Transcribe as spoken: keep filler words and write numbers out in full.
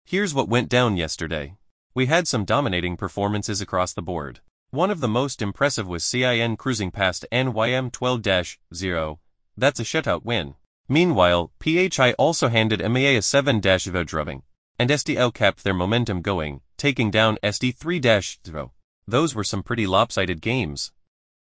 Here's what went down yesterday. We had some dominating performances across the board. One of the most impressive was C I N cruising past N Y M twelve to zero. That's a shutout win. Meanwhile, P H I also handed M A A a seven to zero drubbing, and S D L kept their momentum going, taking down S D three to zero. Those were some pretty lopsided games.